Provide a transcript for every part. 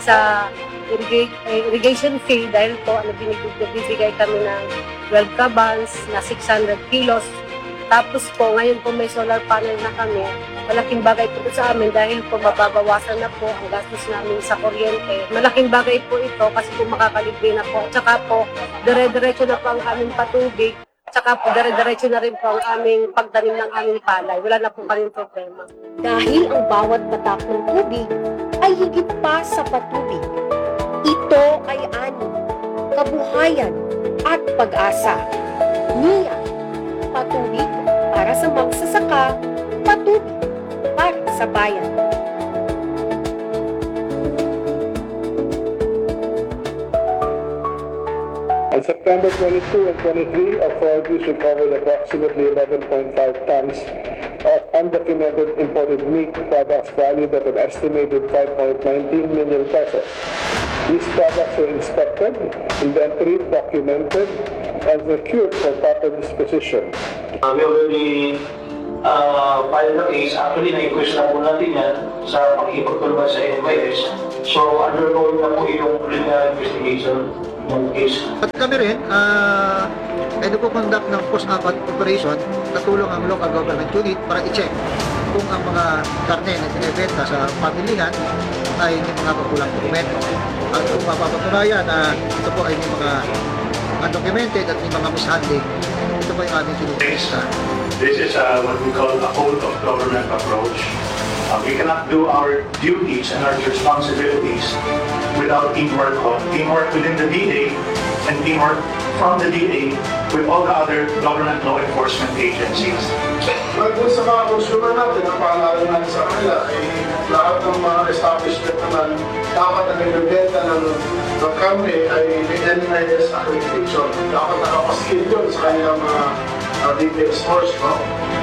sa irrigation fee dahil po nagbibigay kami ng 12 cabans na 600 kilos. Tapos po, ngayon po may solar panel na kami. Malaking bagay po sa amin dahil po mababawasan na po ang gastos namin sa kuryente. Malaking bagay po ito kasi po makakalibre na po. Tsaka po, dire-diretso na po ang aming patubig. Tsaka po, dire-diretso na rin po ang aming pagtanim ng aming palay. Wala na po kaming problema. Dahil ang bawat patak ng tubig ay higit pa sa patubig. Ito ay ani, kabuhayan at pag-asa. Niya, patubig para sa magsasaka, patubig para sa bayan. On September 22 and 23, authorities recovered approximately 11.5 tons of undocumented imported meat products valued at an estimated 5.19 million pesos. These products were inspected, inventoried, documented, and secured for proper disposition. We already filed the case. Actually, na-request na po natin yan sa pag-ipagtulungan sa NYS. So, undergoing na po yung preliminary investigation ng case. At kami rin, ay nagpo-conduct ng post-apat operation, katulong ang local government unit para i-check kung ang mga karne na binibenta sa pamilihan ay may mga kakulang dokumento. At kung mapapatunayan na ito po ay may mga undocumented at may mga mishandling, ito po yung aming sinusulista. This is what we call a whole of government approach. We cannot do our duties and our responsibilities without teamwork. Teamwork within the DA and teamwork from the DA with all the other government law enforcement agencies. Pagkul sa mga consumer natin, ang paalala natin sa kanila ay lahat ng mga establishment naman dapat na nagbibenta ng karne ay may NIS accreditation. Dapat nakapaskil yun sa kanilang mga retail stores. No?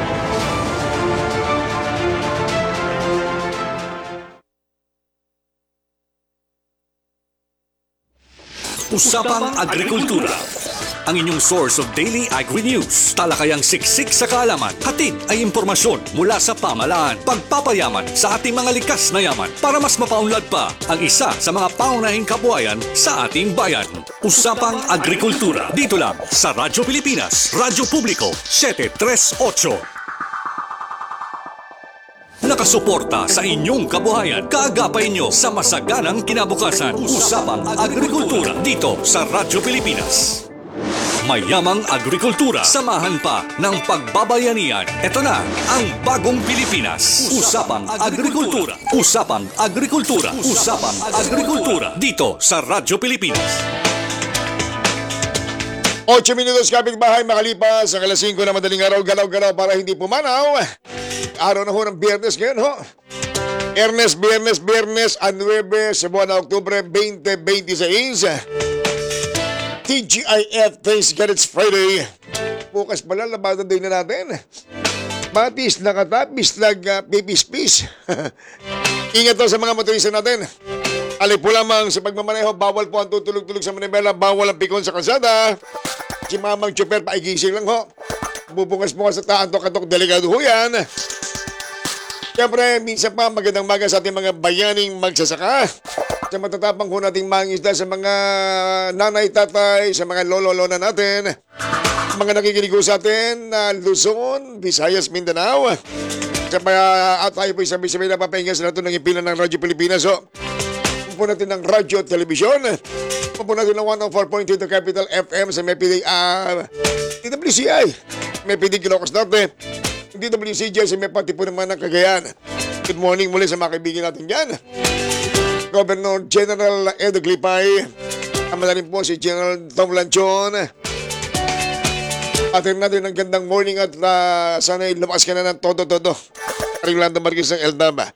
Usapang Agrikultura, ang inyong source of daily agri-news. Talakayang siksik sa kaalaman, hatid ay impormasyon mula sa pamahalaan. Pagpapayaman sa ating mga likas na yaman para mas mapaunlad pa ang isa sa mga paunahing kabuhayan sa ating bayan. Usapang Agrikultura, dito lang sa Radyo Pilipinas, Radyo Publiko 738. Nakasuporta sa inyong kabuhayan, kaagapay nyo sa masaganang kinabukasan. Usapang Agrikultura dito sa Radyo Pilipinas. Mayamang agrikultura, samahan pa ng pagbabayanihan. Ito na ang bagong Pilipinas. Usapang Agrikultura. Usapang Agrikultura. Usapang Agrikultura dito sa Radyo Pilipinas. 8 minutos kapitbahay makalipas ang alas 5 na madaling araw, galaw-galaw para hindi pumanaw. Araw na ho ng Biyernes ngayon ho. Biyernes, 9 sa buwan ng Oktubre 2026. TGIF, thanks God it's Friday. Bukas pala, labanan din na natin. Matis, nakatapis, pipis-pis. Ingat to sa mga motorista natin. Alay po lamang sa pagmamaneho, bawal po ang tutulog-tulog sa manibela, bawal ang pikon sa kalsada. Si mamang tsuper, paigising lang ho. Bubukas-bukas sa taantok-antok, delikado ho yan. Siyempre, minsan pa magandang maga sa ating mga bayaning magsasaka. Sa matatapang ho nating mangisda sa mga nanay-tatay, sa mga lolo-lona natin. Mga nakikinig ho sa atin na Luzon, Visayas, Mindanao. Sa at tayo po sabi-sabi na papahinga sa natin ng impilan ng Radyo Pilipinas. So, po natin ng radyo at telebisyon. Po natin ng 104.2 The Capital FM sa MPD TWCI. MPD Ilocos Norte. DWCJ sa may pati po naman ng Cagayan. Good morning muli sa mga kaibigan natin dyan. Governor General Edo Glipay. Kamala rin po si General Tom Lanchon. Atin natin ng gandang morning at sana'y lumakas ka na ng todo-todo. Ringlando Marquez ng Eldama.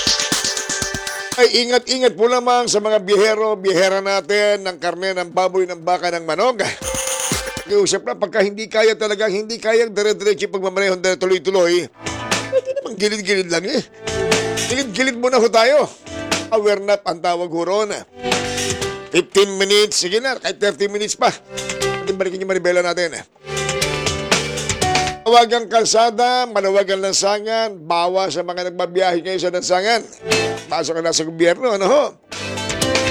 Ay ingat-ingat po lamang sa mga biyahera natin ng karne, ng baboy, ng baka, ng manog. Usap na, pagka hindi kayang dire-diretso pagmamanehon na tuloy-tuloy, hindi naman gilid-gilid lang eh. Gilid-gilid muna ho tayo. Aware nap ang tawag ho ron. 15 minutes, sige na, kahit 30 minutes pa. Atin balikin yung manibela natin. Maluwagang kalsada, maluwagang lansangan, bawa sa mga nagbabiyahe ngayon sa lansangan. Pasok na sa gobyerno, ano ho?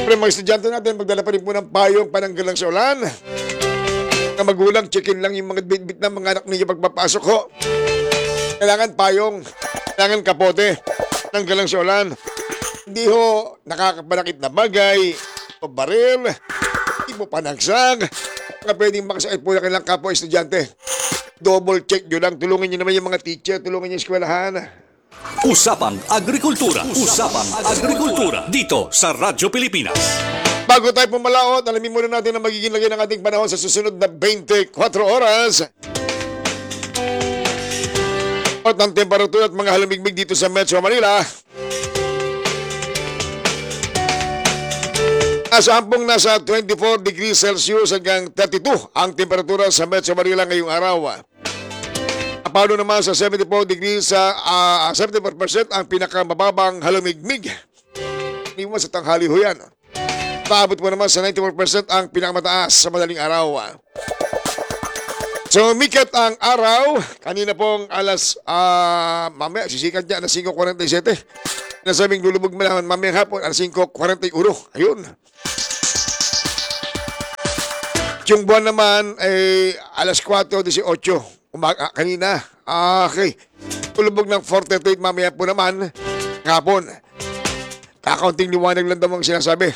Pero mga estudyante natin, magdala pa rin po ng payong pananggalang sa ulan. Mga magulang, check-in lang yung mga bit-bit ng mga anak ninyo pagpapasok ho. Kailangan payong, kailangan kapote ng galang sa ulan. Hindi ho nakakapanakit na bagay o baril, hindi mo panagsag. Mga pwedeng makasakit po na kailang kapwa estudyante. Double check nyo lang. Tulungan nyo naman yung mga teacher. Tulungan nyo yung eskwelahan. Usapang Agrikultura. Usapang Agrikultura. Dito sa Radyo Pilipinas. Bago tayo pumalaot, alamin muna natin ang magiging lagay ng ating panahon sa susunod na 24 oras. At ang temperatura at mga halamigmig dito sa Metro Manila. Nasa 24 degrees Celsius hanggang 32 ang temperatura sa Metro Manila ngayong araw. Paano naman sa 74 degrees sa 74% ang pinakamababang halamigmig. Hindi mo sa tanghali ho yan. Paabot mo naman sa 94% ang pinakamataas sa madaling araw. So, mikat ang araw. Kanina pong alas, mamaya, sisikat niya alas 5:47. Nasabing lulubog malaman mamaya hapon, alas 5:41. Ayun. Yung buwan naman ay alas 4:18. Kanina. Okay. Lulubog ng 4:38 mamaya po naman. Hapon. Kakaunting liwanag lang daw ang sinasabi.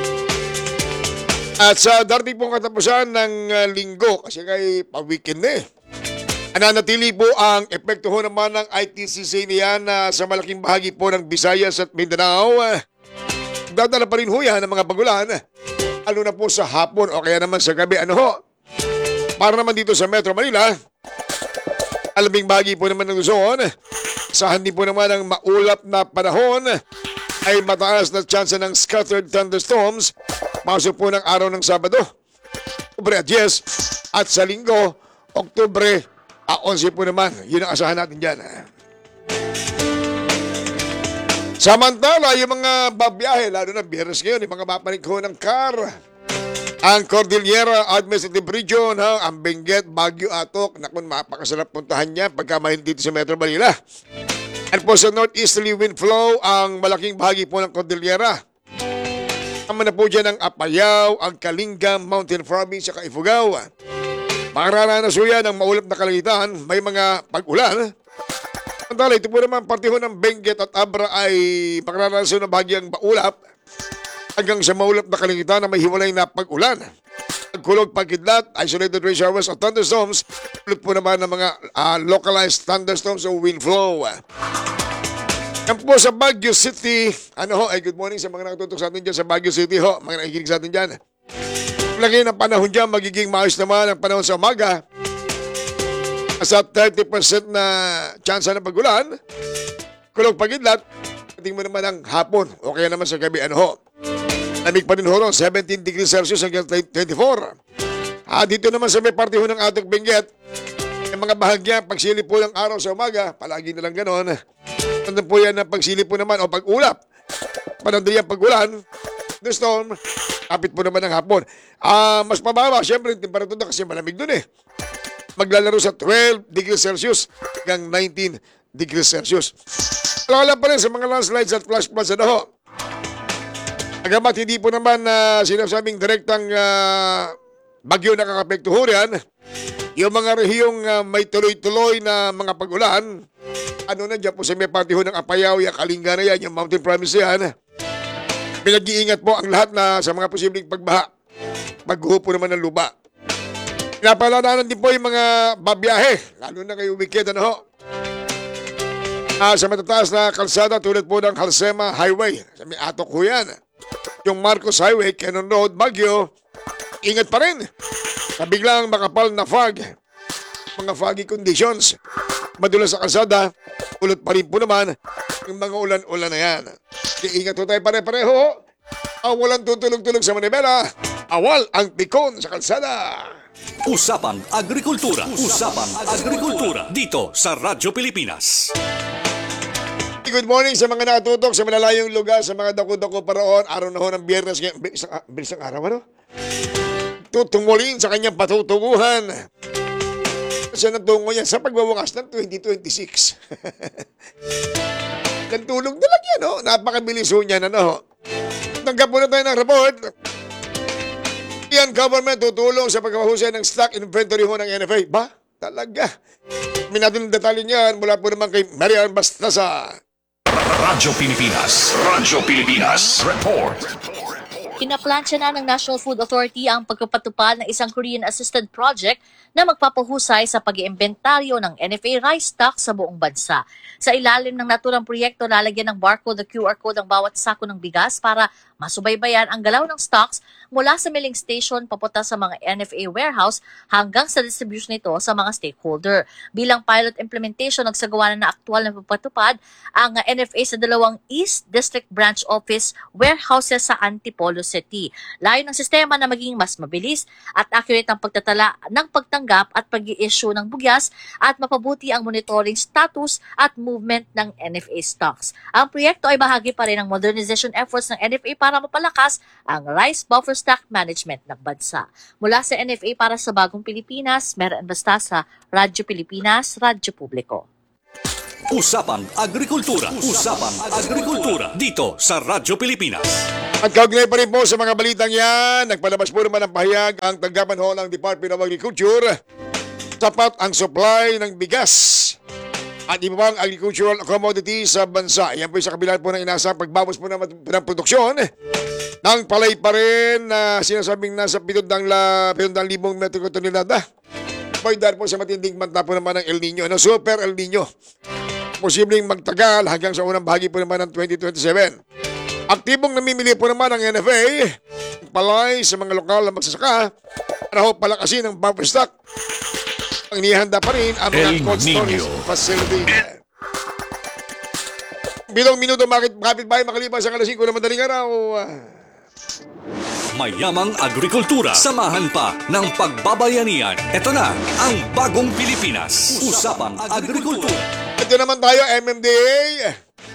At sa darating pong katapusan ng linggo, kasi kay pag-weekend na nananatili po ang epekto ho naman ng ITCC niyan sa malaking bahagi po ng Visayas at Mindanao. Dadala pa rin ho yan ng mga pagulan, lalo na po sa hapon o kaya naman sa gabi. Ano ho? Para naman dito sa Metro Manila, alabing bahagi po naman ng Luzon, sahan din po naman ang maulap na panahon, ay mataas na tsansa ng scattered thunderstorms pasok po ng araw ng Sabado, Oktubre 10, at sa Linggo, Oktubre 11 po naman. Yun ang asahan natin dyan. Samantala, yung mga babiyahe, lalo na biyernes ngayon, yung mga mapanik ho ng car, ang Cordillera Administrative Region, ang Benguet, Baguio, Atok, nakon mapakasarap puntahan niya pagka mahin dito sa Metro Manila. At po sa northeasterly wind flow, ang malaking bahagi po ng Cordillera. Tama na po dyan ang Apayao, ang Kalinga, Mountain Province, at Ifugao. Makararanas po yan ang maulap na kalangitan, may mga pag-ulan. Samantala, ito po naman parte ho ng Benguet at Abra ay makararanas ng bahagyang maulap hanggang sa maulap na kalangitan na may hiwalay na pag-ulan. Pagkulog, pagkidlat, isolated rain showers at thunderstorms, ulit po naman ng mga localized thunderstorms o wind flow. Yan po sa Baguio City. Good morning sa mga nakatutok sa atin dyan sa Baguio City ho. Mga nakikinig sa atin dyan. Lagi ng panahon dyan, magiging maayos naman ang panahon sa umaga. Sa 30% na chance na pag-ulan. Kulog pagidlat. Tingin mo naman ang hapon. O kaya naman sa gabi. Lamig pa rin ho 17 degrees Celsius hanggang 24. Dito naman sa may parte ho ng Atok Benguet. Yung mga bahagya, pagsilip po ng araw sa umaga, palagi na lang ganon. Ano po yan na pagsilip po naman o pag-ulap. Panandali ang pag-ulan, the storm, kapit po naman ng hapon. Mas mababa, syempre, yung temperatura kasi malamig dun Maglalaro sa 12 degrees Celsius hanggang 19 degrees Celsius. Alala pa rin sa mga landslides at flash floods agamat hindi po naman sinasabing direktang bagyo nakakapekto ho riyan. Yung mga rehiyong may tuloy-tuloy na mga pag-ulan, dyan po sa may parte ho ng Apayao, yung Kalinga na yan, yung mountain province yan. Pinag-iingat po ang lahat na sa mga posibleng pagbaha. Maghuho po naman ng luba. Pinapalalanan din po yung mga babiyahe, lalo na kayo weekend sa matataas na kalsada tulad po ng Halsema Highway. Sa may Atok ho yan. Yung Marcos Highway, Cannon Road, Baguio, ingat pa rin. Sa biglang makapal na fog, mga foggy conditions, madulas sa kalsada, ulot pa rin po naman yung mga ulan-ulan na yan. Ingat po tayo pare-pareho. Walang tutulog-tulog sa manibela. Awal ang pikon sa kalsada. Usapang Agrikultura. Usapang Agrikultura. Dito sa Radyo Pilipinas. Good morning sa mga natutok sa malalayong lugar, sa mga dako-dako paraon. Araw na ho ng biyernes. Bilis ang araw, tutungulin sa kanyang patutunguhan. Kasi natungo niya sa pagwawakas ng 2026. Nantulog na lang yan, Napakabilis ho niyan, Nakatanggap muna tayo ng report. Yan government tutulong sa pagkakahusay ng stock inventory ho ng NFA. Ba? Talaga. May natin ang detalye niyan mula po naman kay Marian Bastasa. Radyo Pilipinas. Report. Pinaplansya na ng National Food Authority ang pagpapatupad ng isang Korean-assisted project na magpapahusay sa pag-iimbentaryo ng NFA rice stock sa buong bansa. Sa ilalim ng naturang proyekto, lalagyan ng barcode o QR code ang bawat sako ng bigas para masubaybayan ang galaw ng stocks mula sa milling station papunta sa mga NFA warehouse hanggang sa distribution nito sa mga stakeholder. Bilang pilot implementation, nagsagawa na aktual na pagpatupad ang NFA sa dalawang East District Branch Office warehouses sa Antipolo City. Layo ng sistema na maging mas mabilis at accurate ang pagtatala ng pagtanggap at pag-i-issue ng bugyas at mapabuti ang monitoring status at movement ng NFA stocks. Ang proyekto ay bahagi pa rin ng modernization efforts ng NFA para mapalakas ang rice buffer stock management ng bansa. Mula sa NFA para sa Bagong Pilipinas, Marian Bastasa, Radyo Pilipinas, Radyo Publiko. Usapang Agrikultura. Dito sa Radyo Pilipinas. At kaugnay pa rin po sa mga balitang yan, nagpalabas po naman ng pahayag ang tanggapan ho ng Department of Agriculture. Sapat ang supply ng bigas at iba pang agricultural commodities sa bansa. Yan po sa kabila po ng inaasang pagbawas po ng produksyon ng palay pa rin na sinasabing nasa 700,000 metric tonelada. Boy, dahil po sa matinding banta po naman ng El Nino, Super El Nino. Posibleng magtagal hanggang sa unang bahagi po naman ng 2027. Aktibong namimili po naman ang NFA, palay sa mga lokal na magsasaka para ho palakasin ang buffer stock. Ang inihanda pa rin ang mga cold storage facility. Bilong minuto kapit bahay makalipas ang alas 5 na madaling araw. Mayamang agrikultura. Samahan pa ng pagbabayanihan. Ito na ang Bagong Pilipinas. Usapang Agrikultura. Ito naman tayo, MMDA.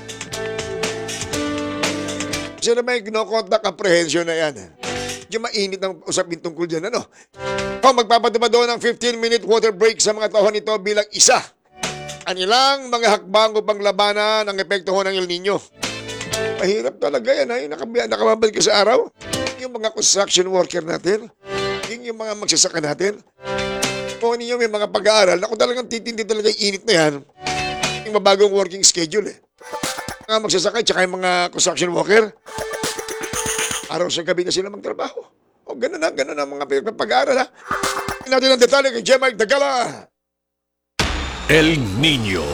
Sino may no-contact apprehension na yan? Medyo mainit ang usapin tungkol dyan, ano? Kung magpapatupad doon ng 15-minute water break sa mga tauhan nito bilang isa. Anilang mga hakbang upang labanan ang epekto ho ng El Nino. Mahirap talaga yan, ay nakababalik ka sa araw. Yung mga construction worker natin, yung mga magsasaka natin. Kung ninyo may mga pag-aaral, na kung talagang titindi talaga yung init na yan, yung mabagong working schedule eh. Mga magsasaka, tsaka yung mga construction worker, araw sa gabi na sila magtrabaho. O ganun na mga pag-aaral ha. Tingnan natin ang detalye kay J. Mike Dagala. El Nino.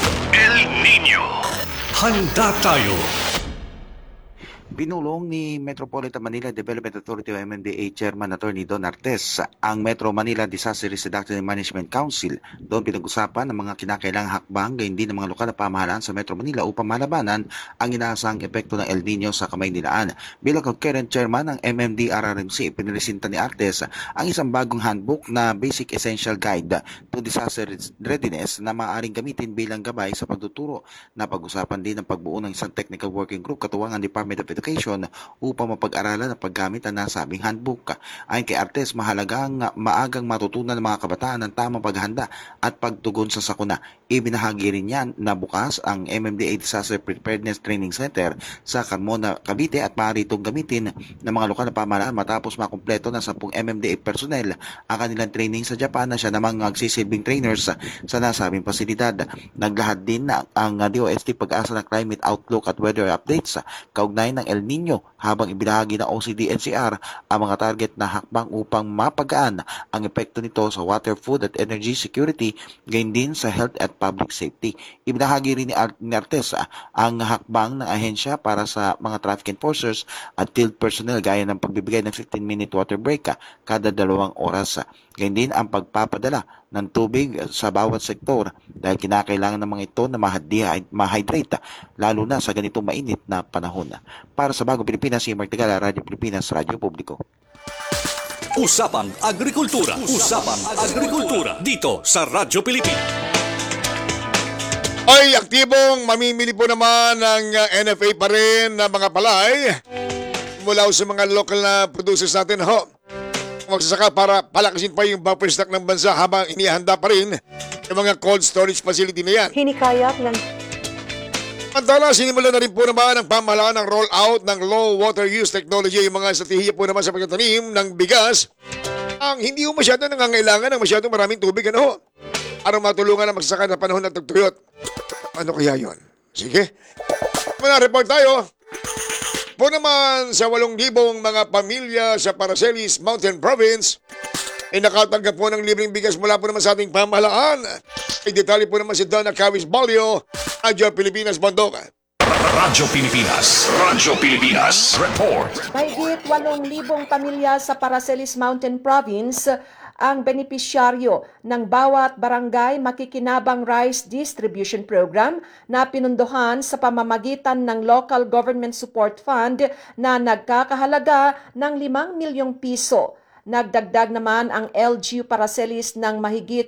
Handa tayo. Binulong ni Metropolitan Manila Development Authority o MMDA Chairman Attorney Don Artes ang Metro Manila Disaster Risk Reduction and Management Council. Doon pinag-usapan ng mga kinakailangang hakbang gayon din ng mga lokal na pamahalaan sa Metro Manila upang malabanan ang inaasahang epekto ng El Nino sa Kamaynilaan. Bilang concurrent chairman ng MMDRRMC, piniresinta ni Artes ang isang bagong handbook na Basic Essential Guide to Disaster Readiness na maaaring gamitin bilang gabay sa pagtuturo. Napag-usapan din ang pagbuo ng isang technical working group katuwang ang Department of Education upang mapag-aralan ang paggamit ng nasabing handbook. Ayon kay Artes, mahalagang maagang matutunan ng mga kabataan ang tamang paghahanda at pagtugon sa sakuna. Ibinahagi rin niyan na bukas ang MMDA Disaster Preparedness Training Center sa Carmona, Cavite at maaari itong gamitin ng mga lokal na pamahalaan matapos makumpleto ng 10 MMDA personnel ang kanilang training sa Japan na siya namang magsisilbing trainers sa nasabing pasilidad. Naglahad din ang DOST pag-asa ng climate outlook at weather updates kaugnay ng El Nino habang ibinahagi ng OCD-NCR ang mga target na hakbang upang mapagaan ang epekto nito sa water, food at energy security gayon din sa health at public safety. Ibinahagi rin ni Artes ang hakbang ng ahensya para sa mga traffic enforcers at field personnel gaya ng pagbibigay ng 15-minute water break kada 2 oras. Gayon din ang pagpapadala ng tubig sa bawat sektor dahil kinakailangan ng mga ito na ma-hydrate lalo na sa ganitong mainit na panahon. Para sa Bagong Pilipinas, si Mark Tagala, Radyo Pilipinas, Radyo Publiko. Usapang Agrikultura. Dito sa Radyo Pilipinas. Ay, aktibong mamimili po naman ng NFA pa rin na mga palay mula sa mga local na producers natin ho. Magsasaka para palakasin pa yung buffer stock ng bansa habang inihanda pa rin yung mga cold storage facility na yan. Hinikayat ng Samantala, sinimulan na rin po naman ang pamahalaan ng roll-out ng low water use technology, yung mga estratehiya po naman sa pagtatanim ng bigas ang hindi po masyado nangangailangan ng masyadong maraming tubig, ano ho? Para matulungan ang magsasaka na panahon ng tagtuyot. Ano kaya yon? Sige. Muna report tayo. Po naman sa 8,000 mga pamilya sa Paracelis Mountain Province ay nakatanggap po ng libreng bigas mula po naman sa ating pamahalaan. Ay detalye po naman si Donna Cawis Balio, Radyo Pilipinas Bondok. Radyo Pilipinas Report. Mahigit 8,000 pamilya sa Paracelis Mountain Province ang benepisyaryo ng bawat barangay makikinabang rice distribution program na pinunduhan sa pamamagitan ng Local Government Support Fund na nagkakahalaga ng 5 milyong piso. Nagdagdag naman ang LGU Paracelis ng mahigit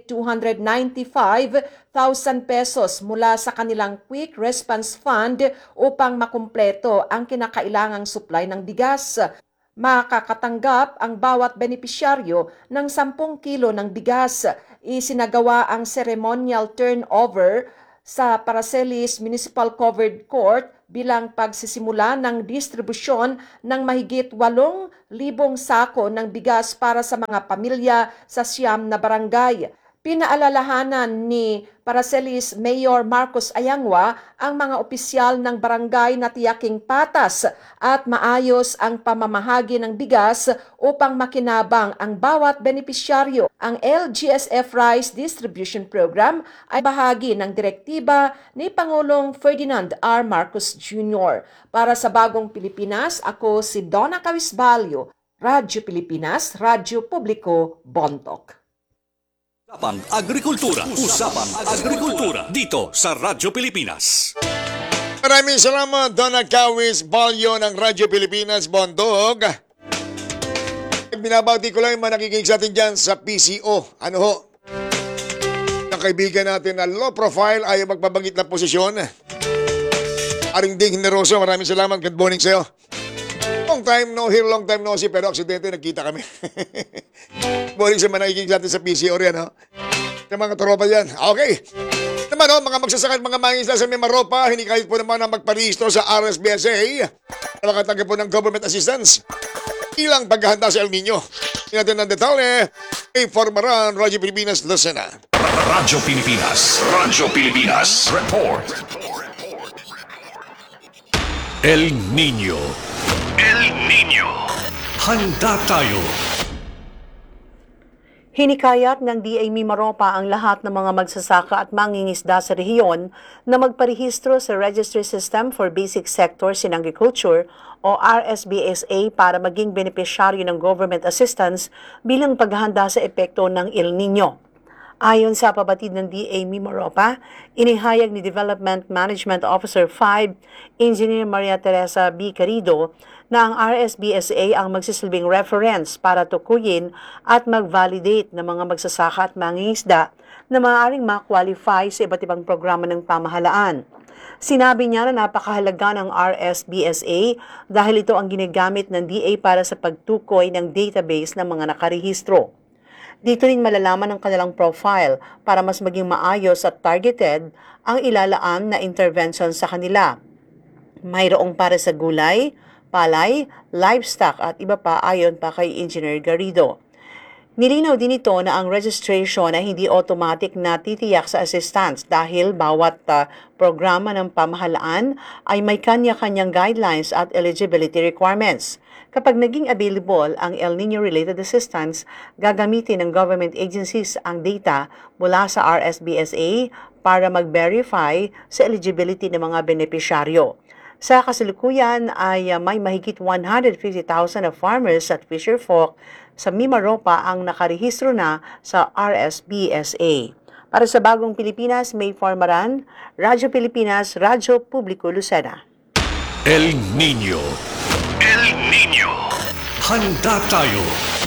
295,000 pesos mula sa kanilang Quick Response Fund upang makumpleto ang kinakailangang supply ng bigas. Makakatanggap ang bawat benepisyaryo ng 10 kilo ng bigas. Isinagawa ang ceremonial turnover sa Paracelis Municipal Covered Court bilang pagsisimula ng distribusyon ng mahigit 8,000 sako ng bigas para sa mga pamilya sa 9 na barangay. Pinaalalahanan ni Paracelis Mayor Marcos Ayangwa ang mga opisyal ng barangay na tiyaking patas at maayos ang pamamahagi ng bigas upang makinabang ang bawat benepisyaryo. Ang LGSF Rice Distribution Program ay bahagi ng direktiba ni Pangulong Ferdinand R. Marcos Jr. Para sa Bagong Pilipinas, ako si Donna Cavisbalio, Radyo Pilipinas, Radyo Publiko, Bontok. Usapang Agrikultura dito sa Radyo Pilipinas. Maraming salamat, Donna Cawis Balio ng Radyo Pilipinas Bondog. Binabati ko lang yung mga nakikinig sa atin dyan sa PCO. Ano ho? Ang kaibigan natin na low profile ayaw magpabanggit ng posisyon. Aring Ding Generoso, maraming salamat. Good morning sa'yo. Long time no hear, long time no see, pero aksidente nagkita kami. Morning sa mga nakikinig sa atin sa PCO rin, no? Sa mga tropa yan. Okay. Naman, no, mga magsasaka at mga mangingisda sa Mimaropa, hinikayat po naman na magparehistro sa RSBSA na makatanggap po ng government assistance ilang paghahanda sa El Nino. Tingnan ng detalye, informarán Radyo Pilipinas, Lucena. Radyo Pilipinas Report. El Nino. Handa tayo. Hinikayat ng DA Mimaropa ang lahat ng mga magsasaka at mangingisda sa rehiyon na magparehistro sa Registry System for Basic Sectors in Agriculture o RSBSA para maging benepisyaryo ng government assistance bilang paghahanda sa epekto ng El Nino. Ayon sa pabatid ng DA Mimaropa, inihayag ni Development Management Officer 5, Engineer Maria Teresa B. Carido, na ang RSBSA ang magsisilbing reference para tukuyin at mag-validate ng mga magsasaka at mangingisda na maaaring ma-qualify sa iba't ibang programa ng pamahalaan. Sinabi niya na napakahalaga ng RSBSA dahil ito ang ginagamit ng DA para sa pagtukoy ng database ng mga nakarehistro. Dito rin malalaman ang kanilang profile para mas maging maayos at targeted ang ilalaan na intervention sa kanila. Mayroong para sa gulay, palay, livestock at iba pa ayon pa kay Engineer Garrido. Nilinaw din ito na ang registration ay hindi automatic na titiyak sa assistance dahil bawat programa ng pamahalaan ay may kanya-kanyang guidelines at eligibility requirements. Kapag naging available ang El Nino-related assistance, gagamitin ng government agencies ang data mula sa RSBSA para mag-verify sa eligibility ng mga benepisyaryo. Sa kasalukuyan ay may mahigit 150,000 na farmers at fisherfolk sa Mimaropa ang nakarehistro na sa RSBSA. Para sa Bagong Pilipinas, May Formaran, Radyo Pilipinas, Radyo Publiko Lucena. El Nino. Handa tayo.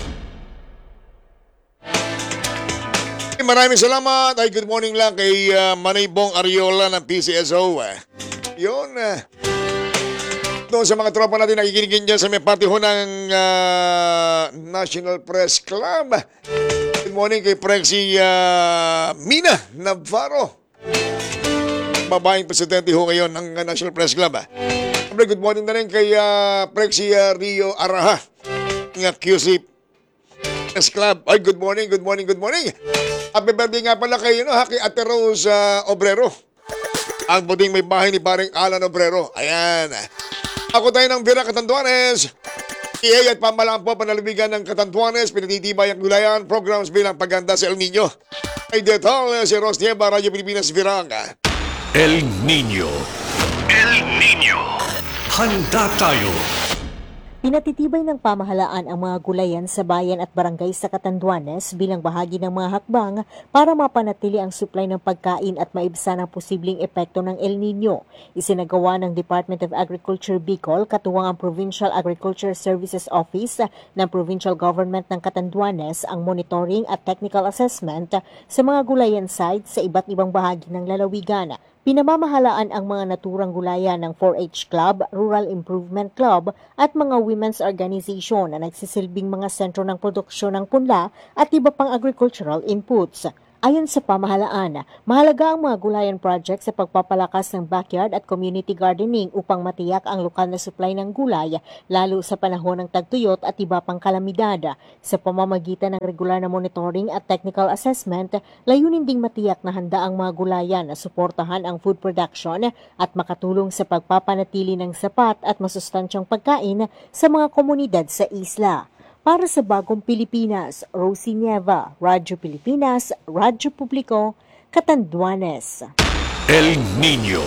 Maraming salamat. Ay, good morning lang kay Manay Bong Ariola ng PCSO. Yun. Doon sa mga tropa natin nakikinig dyan sa may party ho ng National Press Club. Good morning kay Prexy Mina Navarro. babaeng presidente ho ngayon ng National Press Club. Siyempre, good morning na rin kay Prexy Rio Araha ng QC Press Club. Ay, good morning. Happy birthday nga pala kay, kay Ate Rose Obrero. Ang buding may bahay ni paring Alan Obrero. Ayan. Ako tayo ng Vira Catanduanes. EA at pamalaan po panalabigan ng Catanduanes, pinatitibay ang gulayan, programs bilang pagganda sa El Nino. Ay detal si Ros Nieva, Radyo Pilipinas, Viranga. El Nino. Handa tayo. Pinatitibay ng pamahalaan ang mga gulayan sa bayan at barangay sa Catanduanes bilang bahagi ng mga hakbang para mapanatili ang supply ng pagkain at maibsan ang posibleng epekto ng El Nino. Isinagawa ng Department of Agriculture Bicol katuwang ang Provincial Agriculture Services Office ng Provincial Government ng Catanduanes ang monitoring at technical assessment sa mga gulayan sites sa iba't ibang bahagi ng lalawigan. Pinamamahalaan ang mga naturang gulayan ng 4-H Club, Rural Improvement Club at mga women's organization na nagsisilbing mga sentro ng produksyon ng punla at iba pang agricultural inputs. Ayon sa pamahalaan, mahalaga ang mga gulayan project sa pagpapalakas ng backyard at community gardening upang matiyak ang lokal na supply ng gulay, lalo sa panahon ng tagtuyot at iba pang kalamidad. Sa pamamagitan ng regular na monitoring at technical assessment, layunin ding matiyak na handa ang mga gulayan na suportahan ang food production at makatulong sa pagpapanatili ng sapat at masustansyang pagkain sa mga komunidad sa isla. Para sa Bagong Pilipinas, Rosie Nieva, Radyo Pilipinas, Radyo Publiko, Catanduanes. El Nino.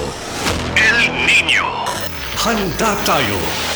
Handa tayo.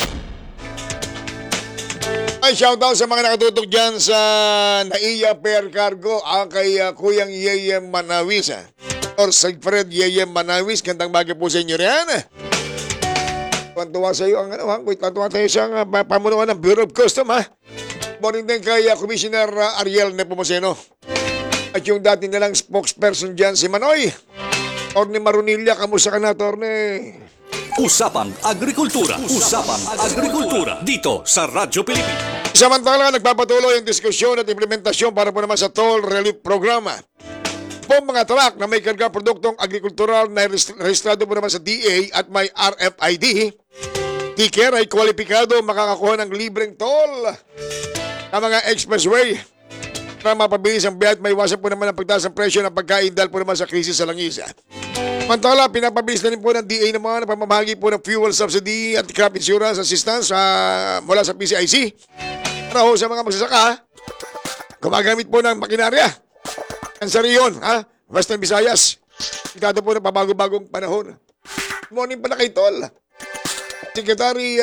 Ay, shoutout sa mga nakatutok dyan sa Naiya Pair Cargo, kay Kuyang Yeyem Manawis. Or Sigfred Yeyem Manawis, gandang bagay po sa inyo riyan. Tuwan-tuwa sa iyo ang tuwan-tuwa tayo sa pamunuan ng Bureau of Custom, Morning din kay Commissioner Ariel Nepomuceno. At yung dati nilang spokesperson dyan, si Manoy. Orne Marunilla, kamusta ka na, Torne? Usapang Agrikultura. Dito sa Radyo Pilipinas. Samantala, nagpapatuloy ang diskusyon at implementasyon para po naman sa Toll Relief Program. Po mga truck na may karga produktong agrikultural na rehistrado po naman sa DA at may RFID, tiker ay kwalipikado makakakuha ng libreng toll ang mga expressway para mapabilis ang biyahe at may iwasan po naman ang pagtaas ng presyo ng pagkain dahil po naman sa krisis sa langis. Samantala, pinapabilis na rin po ng DA naman ang pamamahagi po ng fuel subsidy at crop insurance assistance mula sa PCIC para ho sa mga magsasaka gumagamit po ng makinarya. Ang sariyon, Western Visayas. Ikado po ng pabago-bagong panahon. Good morning pala kay Tol. Secretary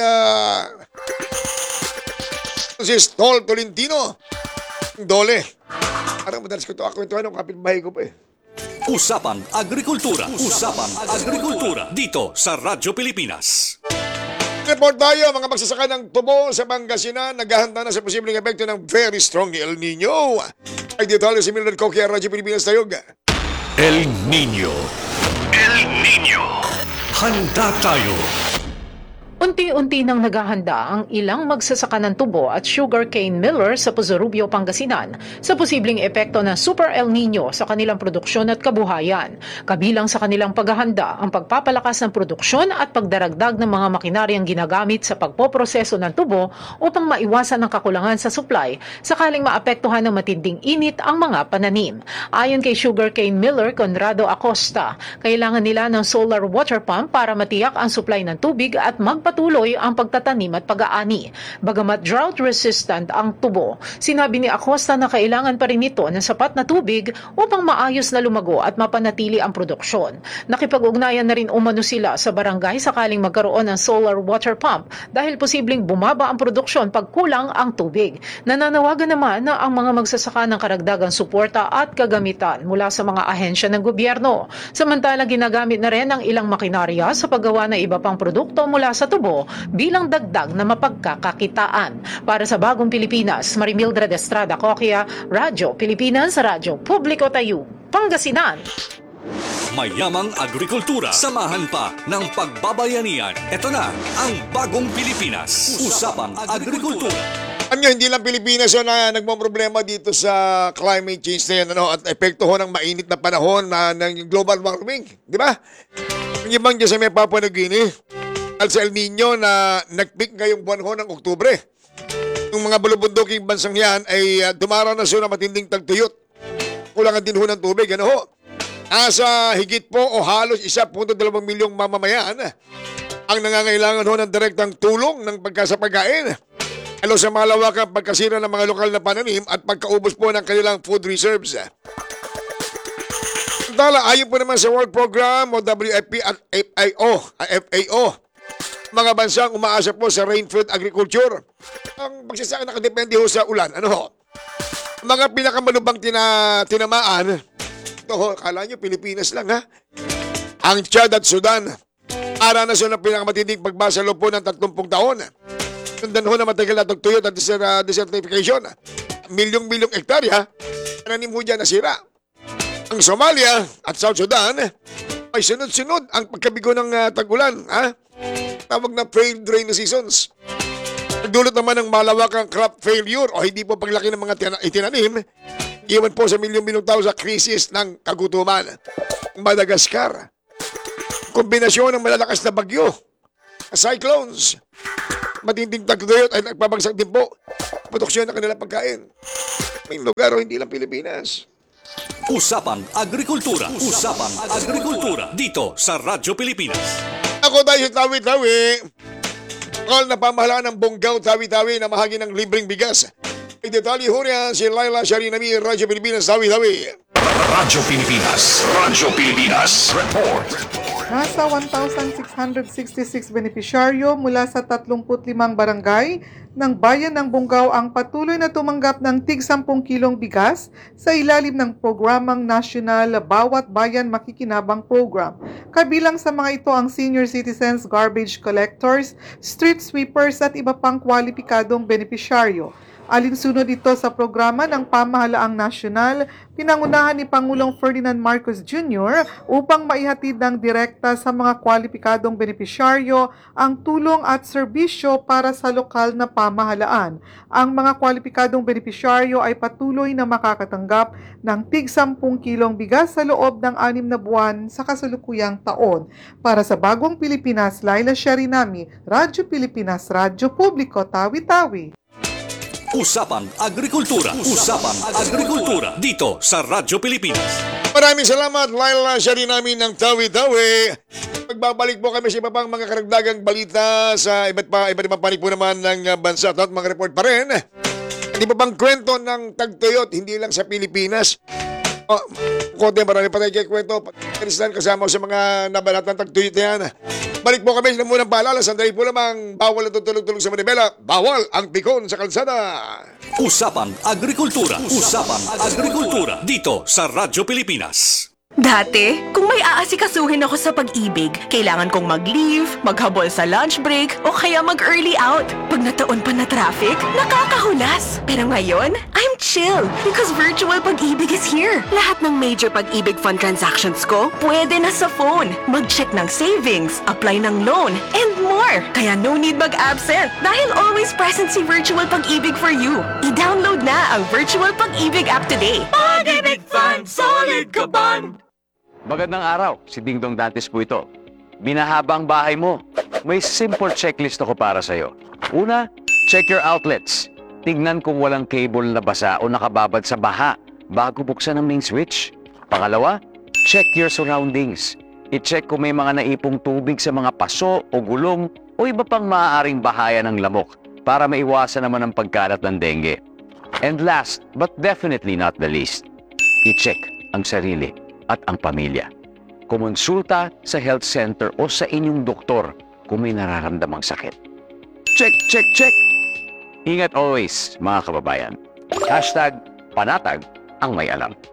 si Tol Tolentino. Dole. Parang madalas ko ito ako ito. Anong kapitbahay ko pa Usapang Agrikultura. Dito sa Radyo Pilipinas. Report tayo mga magsasaka ng tubo sa Pangasinan. Naghahanda na sa posibleng epekto ng very strong El Nino. Ay dito si Mildred Coquia, Radyo Pilipinas tayo. El Nino. Handa tayo. Unti-unti nang naghahanda ang ilang magsasaka ng tubo at sugarcane miller sa Pozorubio, Pangasinan sa posibleng epekto ng Super El Nino sa kanilang produksyon at kabuhayan. Kabilang sa kanilang paghahanda ang pagpapalakas ng produksyon at pagdaragdag ng mga makinaryang ginagamit sa pagpoproseso ng tubo upang maiwasan ang kakulangan sa supply sakaling maapektuhan ng matinding init ang mga pananim. Ayon kay sugarcane miller Conrado Acosta, kailangan nila ng solar water pump para matiyak ang supply ng tubig at magpatuloy ang pagtatanim at pag-aani. Bagamat drought-resistant ang tubo, sinabi ni Acosta na kailangan pa rin ito ng sapat na tubig upang maayos na lumago at mapanatili ang produksyon. Nakipag-ugnayan na rin umano sila sa barangay sakaling magkaroon ng solar water pump dahil posibleng bumaba ang produksyon pag kulang ang tubig. Nananawagan naman na ang mga magsasaka ng karagdagang suporta at kagamitan mula sa mga ahensya ng gobyerno. Samantala, ginagamit na rin ang ilang makinarya sa paggawa ng iba pang produkto mula sa tubo bilang dagdag na mapagkakakitaan. Para sa Bagong Pilipinas, Marimildred Estrada Coquia, Radyo Pilipinas, Radyo Publiko Tayo, Pangasinan. Mayamang agrikultura, samahan pa ng pagbabayanihan. Ito na ang Bagong Pilipinas. Usapang Agrikultura. Ano, hindi lang Pilipinas yun na nagmamroblema dito sa climate change na yan, ano, at epekto ho ng mainit na panahon ng global warming. Di ba? Yung ibang dyan sa may Papua New Guinea, at sa El Nino na nag-peak ngayong buwan ho ng Oktubre. Yung mga bulubunduking bansang yan ay dumaranas yun ng matinding tagtuyot. Kulangan din ho ng tubig, ano ho? Asa higit po o halos 1.2 milyong mamamayan ang nangangailangan ho ng direktang tulong ng pagkasapagkain. Ano sa malawakang pagkasira ng mga lokal na pananim at pagkaubos po ng kanilang food reserves. Samantala, ayon po naman sa World Program o WFP at FAO, mga bansang umaasa po sa rain-fed agriculture. Ang pagsasaka nakadepende ho sa ulan. Ano ho? Mga pinakamalubang tinamaan, ito ho, kala nyo Pilipinas lang ha? Ang Chad at Sudan, aranas ho ng pinakamatinding pagbasa loob po ng 30 taon. Sundan ho na matagal na tagtuyot at desertification. Milyong-milyong hektarya, pananim ho dyan nasira. Ang Somalia at South Sudan ay sunod-sunod ang pagkabigo ng tag-ulan. Ha? Tawag na failed rainy seasons. Nagdulot naman ng malawakang crop failure o hindi po paglaki ng mga itinanim, iwan po sa milyong-milyong tao sa krisis ng kagutuman. Madagascar, kombinasyon ng malalakas na bagyo, cyclones, matinding tagtuyot ay nagpabagsak din po produksyon ng kanilang pagkain. May lugar o hindi lang Pilipinas. Usapang Agrikultura. Usapang Agrikultura. Dito sa Radyo Pilipinas. Ako tayo sa Tawi-Tawi. Call na pamahalaan ng Bonggao Tawi-Tawi na mahagi ng libreng bigas. May detalye ho niya si Laila Sharinami, Radyo Pilipinas, Tawi-Tawi. Radyo Pilipinas. Radyo Pilipinas. Report. Nasa 1,666 benepisyaryo mula sa 35 barangay ng bayan ng Bonggao ang patuloy na tumanggap ng tig 10 kilong bigas sa ilalim ng programang National Bawat Bayan Makikinabang Program. Kabilang sa mga ito ang senior citizens, garbage collectors, street sweepers at iba pang kwalipikadong benepisyaryo. Alinsunod ito sa programa ng pamahalaang nasyonal, pinangunahan ni Pangulong Ferdinand Marcos Jr. upang maihatid ng direkta sa mga kwalipikadong benepisyaryo ang tulong at serbisyo para sa lokal na pamahalaan. Ang mga kwalipikadong benepisyaryo ay patuloy na makakatanggap ng tig 10 kilong bigas sa loob ng 6 na buwan sa kasalukuyang taon. Para sa Bagong Pilipinas, Laila Sharinami, Radyo Pilipinas, Radyo Publiko, Tawi-Tawi. Usapang Agrikultura. Usapang Agrikultura. Dito sa Radyo Pilipinas. Maraming salamat, Laila Sharinami ng Tawi-Tawi. Magbabalik po kami sa iba pang mga karagdagang balita sa iba't ibang panig po naman ng bansa at mga report pa rin. Hindi pa bang kwento ng tagtuyot, hindi lang sa Pilipinas. Konti, marami pa tayo kwento. Pagkakalistan kasama sa mga nabalat ng tagtuyot na yan. Balik po kami ng munang paalala. Sandali po lamang, bawal ang tutulog-tulog sa Manibela. Bawal ang pikon sa kalsada. Usapang Agrikultura. Usapang Agrikultura. Dito sa Radyo Pilipinas. Dati, kung may aasikasuhin ako sa pag-ibig, kailangan kong mag-leave, maghabol sa lunch break, o kaya mag-early out. Pag nataon pa na traffic, nakakahulas. Pero ngayon, I'm chill because virtual pag-ibig is here. Lahat ng major pag-ibig fund transactions ko, pwede na sa phone. Mag-check ng savings, apply ng loan, and more. Kaya no need mag-absent dahil always present si virtual pag-ibig for you. I-download na ang virtual pag-ibig app today. Pag-ibig Fund, solid ka ban! Magandang araw, si Ding Dong Dantes po ito. Binahabang bahay mo. May simple checklist ako para sa'yo. Una, check your outlets. Tignan kung walang cable na basa o nakababad sa baha bago buksan ang main switch. Pangalawa, check your surroundings. I-check kung may mga naipong tubig sa mga paso o gulong o iba pang maaaring bahaya ng lamok para maiwasan naman ang pagkalat ng dengue. And last, but definitely not the least, i-check ang sarili at ang pamilya. Kumonsulta sa health center o sa inyong doktor kung may nararamdamang sakit. Check, check, check! Ingat always, mga kababayan. #panatag ang may alam.